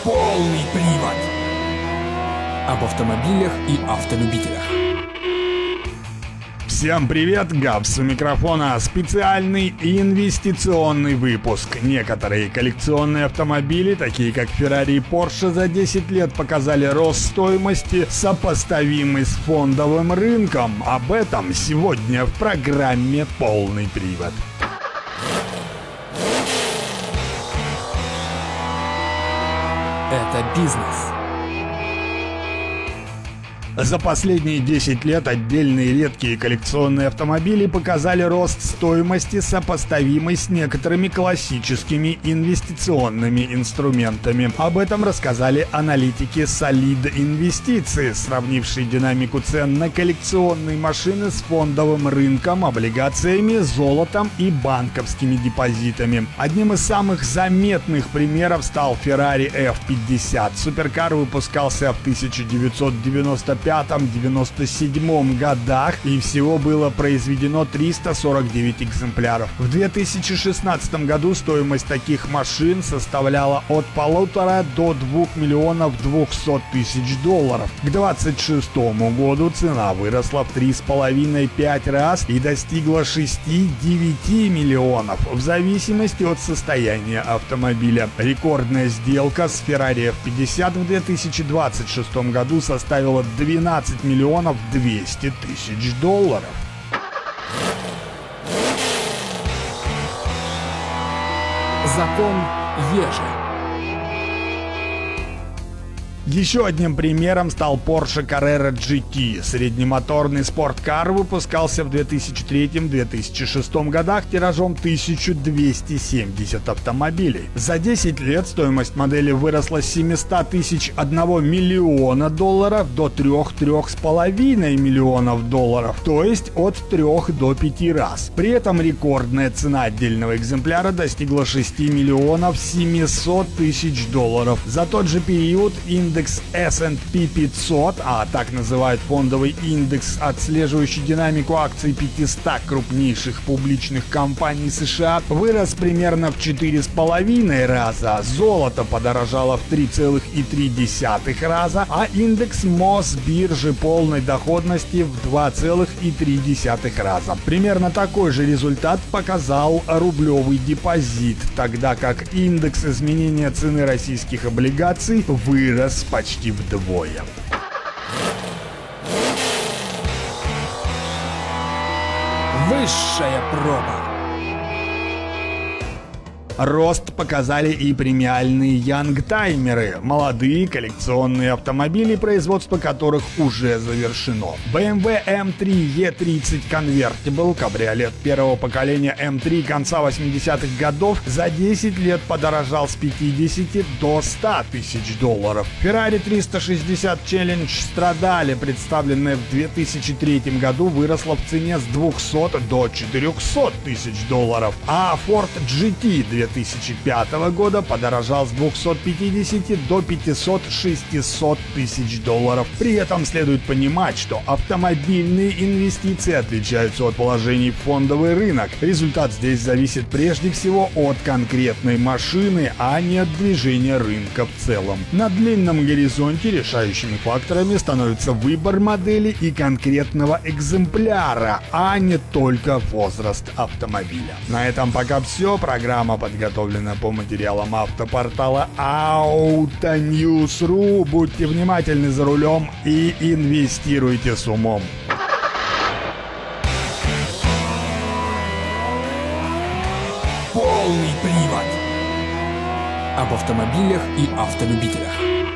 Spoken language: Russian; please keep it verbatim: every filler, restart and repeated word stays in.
Полный привод. Об автомобилях и автолюбителях. Всем привет, Габс у микрофона. Специальный инвестиционный выпуск. Некоторые коллекционные автомобили, такие как Ferrari и Porsche, за десять лет показали рост стоимости, сопоставимый с фондовым рынком. Об этом сегодня в программе «Полный привод». Это бизнес. За последние десять лет отдельные редкие коллекционные автомобили показали рост стоимости, сопоставимый с некоторыми классическими инвестиционными инструментами. Об этом рассказали аналитики Solid Инвестиции, сравнившие динамику цен на коллекционные машины с фондовым рынком, облигациями, золотом и банковскими депозитами. Одним из самых заметных примеров стал Ferrari эф пятьдесят. Суперкар выпускался в тысяча девятьсот девяносто пятом — девяносто седьмом годах, и всего было произведено триста сорок девять экземпляров. В две тысячи шестнадцатом году стоимость таких машин составляла от полутора до двух миллионов двухсот тысяч долларов. К двадцать шестому году цена выросла в три с половиной — пять раз и достигла шести-девяти миллионов в зависимости от состояния автомобиля. Рекордная сделка с Ferrari эф пятьдесят в две тысячи двадцать шестом году составила двенадцать миллионов двести тысяч долларов. Закон Ежи. Еще одним примером стал Porsche Carrera джи ти. Среднемоторный спорткар выпускался в две тысячи третьем — две тысячи шестом годах тиражом тысяча двести семьдесят автомобилей. За десять лет стоимость модели выросла с семисот тысяч одного миллиона долларов до трёх-трёх с половиной миллионов долларов, то есть от трёх до пяти раз. При этом рекордная цена отдельного экземпляра достигла шести миллионов семисот тысяч долларов. За тот же период индекс Индекс эс энд пи пятьсот, а так называют фондовый индекс, отслеживающий динамику акций пятисот крупнейших публичных компаний США, вырос примерно в четыре с половиной раза, золото подорожало в три целых три десятых раза, а индекс Мосбиржи полной доходности в два целых три десятых раза. Примерно такой же результат показал рублевый депозит, тогда как индекс изменения цены российских облигаций вырос почти вдвое. Высшая проба. Рост показали и премиальные янгтаймеры, молодые коллекционные автомобили, производство которых уже завершено. бэ эм вэ эм три и тридцать Convertible, кабриолет первого поколения эм три конца восьмидесятых годов, за десять лет подорожал с пятидесяти до ста тысяч долларов. Ferrari триста шестьдесят Challenge Stradale, представленная в две тысячи третьем году, выросла в цене с двухсот до четырёхсот тысяч долларов, а Ford джи ти две тысячи пятого года подорожал с двухсот пятидесяти до пятисот-шестисот тысяч долларов. При этом следует понимать, что автомобильные инвестиции отличаются от положений в фондовый рынок. Результат здесь зависит прежде всего от конкретной машины, а не от движения рынка в целом. На длинном горизонте решающими факторами становится выбор модели и конкретного экземпляра, а не только возраст автомобиля. На этом пока все. Программа подготовлена по материалам автопортала Autonews точка ру. Будьте внимательны за рулем и инвестируйте с умом. Полный привод. Об автомобилях и автолюбителях.